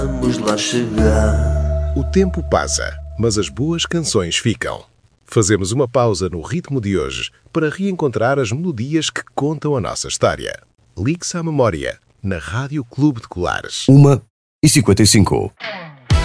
Vamos lá chegar. O tempo passa, mas as boas canções ficam. Fazemos uma pausa no ritmo de hoje para reencontrar as melodias que contam a nossa história. Ligue-se à memória, na Rádio Clube de Colares. 1h55.